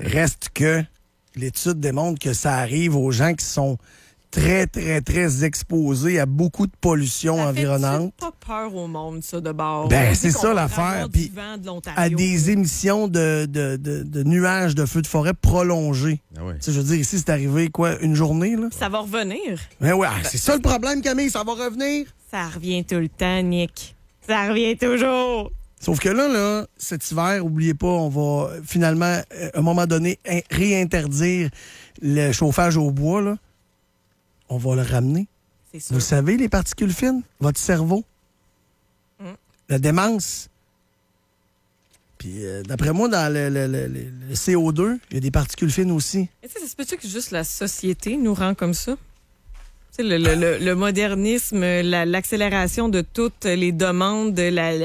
Reste que l'étude démontre que ça arrive aux gens qui sont très, très, très exposés à beaucoup de pollution environnante. Ça fait pas peur au monde, ça, de bord. Ben, c'est ça l'affaire. Puis à à des émissions de nuages de feux de forêt prolongés. Ah ouais. Je veux dire, ici, c'est arrivé, quoi, une journée, là? Ça va revenir. Ben ouais, c'est ça le problème, Camille, ça va revenir. Ça revient tout le temps, Nick. Ça revient toujours. Sauf que là, cet hiver, oubliez pas, on va finalement, à un moment donné, réinterdire le chauffage au bois, là. On va le ramener. C'est sûr. Vous savez, les particules fines, votre cerveau, la démence. Puis, d'après moi, dans le CO2, il y a des particules fines aussi. Mais tu sais, ça se peut-tu que juste la société nous rend comme ça? Tu sais, le modernisme, l'accélération de toutes les demandes,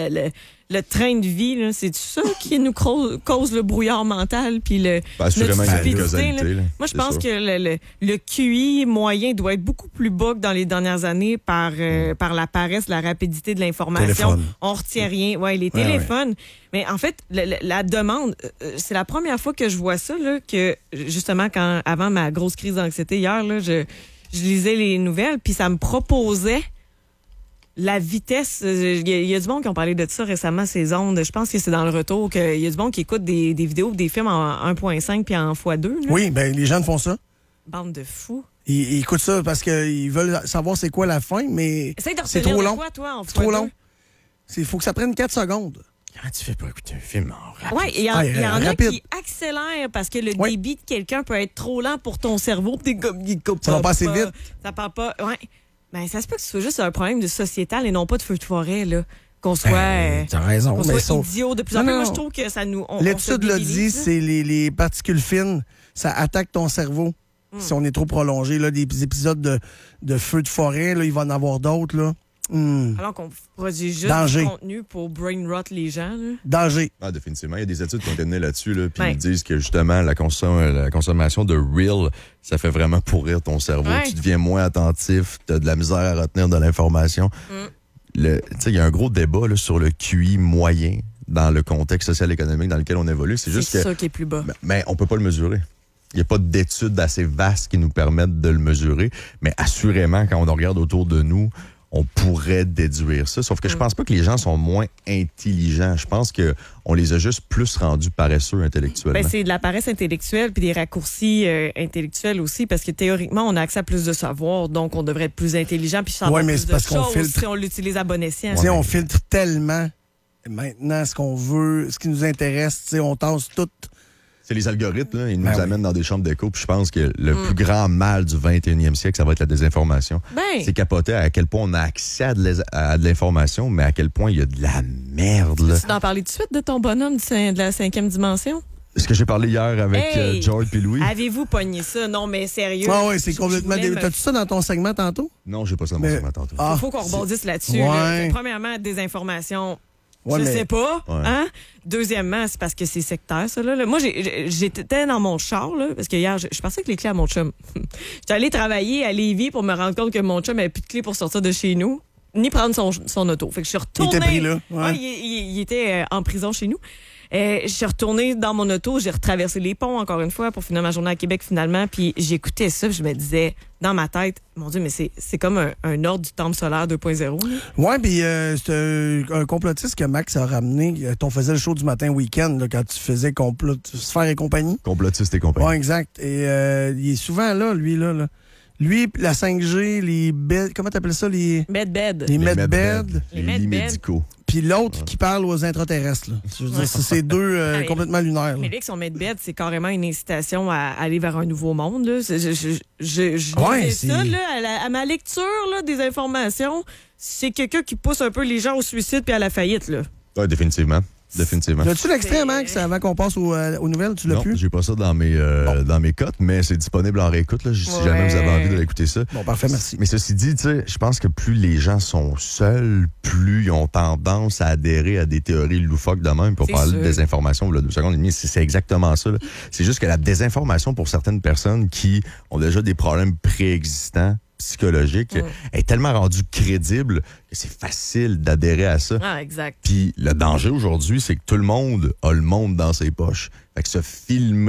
le train de vie, là, c'est ça qui nous cause le brouillard mental puis assurément, notre il y a une stupidité, causalité, là. Moi, je C'est pense sûr. que le QI moyen doit être beaucoup plus bas que dans les dernières années par la paresse, la rapidité de l'information. Téléphone. On retient rien. Ouais, les téléphones. Mais en fait, la demande, c'est la première fois que je vois ça, là, que justement, avant ma grosse crise d'anxiété hier, là, je lisais les nouvelles, puis ça me proposait la vitesse. Il y a du monde qui ont parlé de ça récemment, ces ondes. Je pense que c'est dans le retour qu'il y a du monde qui écoute des vidéos, des films en 1.5 puis en x2. Là. Oui, ben les gens font ça. Bande de fous. Ils écoutent ça parce qu'ils veulent savoir c'est quoi la fin, mais Essaye de c'est retenir trop de long. quoi, toi, en C'est trop x2? long. Il faut que ça prenne 4 secondes. Comment tu fais pour écouter un film en rap? Oui, il y en a rapide. qui accélèrent parce que le Oui. débit de quelqu'un peut être trop lent pour ton cerveau. T'es comme, Ça va pas assez vite. Ça part pas. Ouais. Ben, ça se peut que ce soit juste un problème de sociétal et non pas de feu de forêt, là. Qu'on soit, T'as raison. qu'on mais soit sauf- idiot de plus en Non, plus. non. Moi, je trouve que ça nous. L'étude l'a dit, c'est c'est les particules fines, ça attaque ton cerveau. Si on est trop prolongé, là, des épisodes de feux de forêt, là, il va en avoir d'autres. Là. Alors qu'on produit juste Danger. du contenu pour brain rot les gens. Là. Danger. Ah, définitivement. Il y a des études qui ont été menées là-dessus, là, puis Ouais. ils disent que justement, la consommation de Reel, ça fait vraiment pourrir ton cerveau. Ouais. Tu deviens moins attentif, tu as de la misère à retenir de l'information. Tu sais, il y a un gros débat là, sur le QI moyen dans le contexte social-économique dans lequel on évolue. C'est juste que ça qui est plus bas. mais on peut pas le mesurer. Il n'y a pas d'études assez vastes qui nous permettent de le mesurer. Mais assurément, quand on regarde autour de nous, on pourrait déduire ça. Sauf que je pense pas que les gens sont moins intelligents. Je pense que on les a juste plus rendus paresseux intellectuellement. Ben, c'est de la paresse intellectuelle puis des raccourcis intellectuels aussi parce que théoriquement, on a accès à plus de savoir. Donc, on devrait être plus intelligent puis savoir Ouais, mais plus c'est de parce qu'on choses filtre. si on l'utilise à bon escient. Tu sais, on filtre tellement maintenant ce qu'on veut, ce qui nous intéresse. Tu sais, on tasse tout. C'est les algorithmes, là, ils nous Ben oui. amènent dans des chambres d'écho. Puis je pense que le plus grand mal du 21e siècle, ça va être la désinformation. Ben. C'est capoter à quel point on a accès à de l'information, mais à quel point il y a de la merde. Là. Tu t'en parlais tout de suite de ton bonhomme de la 5e dimension? Ce que j'ai parlé hier avec Hey! George puis Louis. Avez-vous pogné ça? Non, mais sérieux. Ah oui, c'est Je complètement. voulais me- T'as-tu ça dans ton segment tantôt? Non, j'ai pas ça dans Mais- mon segment tantôt. Ah, Il faut qu'on rebondisse là-dessus. Ouais. là. Premièrement, désinformation. Ouais, je mais- sais pas. Ouais. Hein? Deuxièmement, c'est parce que c'est sectaire, ça. Là. Moi, j'étais dans mon char, là, parce que hier, je passais avec les clés à mon chum. J'étais allée travailler à Lévis pour me rendre compte que mon chum avait plus de clés pour sortir de chez nous, ni prendre son auto. Fait que je suis retournée. Il était pris là, ouais. Ouais, il était en prison chez nous. Je suis retournée dans mon auto, j'ai retraversé les ponts encore une fois pour finir ma journée à Québec finalement, puis j'écoutais ça, puis je me disais dans ma tête, mon Dieu, mais c'est comme un ordre du temple solaire 2.0. là. Ouais, puis c'est un complotiste que Max a ramené. On faisait le show du matin week-end là, quand tu faisais Sphère et compagnie. Complotiste et compagnie. Ouais, exact. Et il est souvent là, lui, là. Lui, la 5G, les beds, comment t'appelles ça, les Bed. les Les medbeds, medbeds, Les les lits medbeds. médicaux. puis l'autre qui parle aux intraterrestres. Là. Je veux dire, c'est deux mais- complètement lunaires. Mais Là. lui, que son medbed, c'est carrément une incitation à aller vers un nouveau monde. Là. Je Ouais, disais c'est- ça là, à ma lecture là, des informations. C'est quelqu'un qui pousse un peu les gens au suicide puis à la faillite. Là. Oui, définitivement. Définitivement. As-tu l'extrait, C'est- Max, avant qu'on passe aux nouvelles? Tu l'as Non, plus? j'ai pas ça dans mes cotes, mais c'est disponible en réécoute là, si jamais vous avez envie de l'écouter ça. Bon, parfait, merci. Mais ceci dit, tu sais, je pense que plus les gens sont seuls, plus ils ont tendance à adhérer à des théories loufoques de même. Pour C'est parler de sûr. désinformation, là, 2 secondes et demie, c'est exactement ça. là. C'est juste que la désinformation pour certaines personnes qui ont déjà des problèmes préexistants psychologiques est tellement rendue crédible que c'est facile d'adhérer à ça. Ah, exact. Puis le danger aujourd'hui, c'est que tout le monde a le monde dans ses poches. Fait que se filmer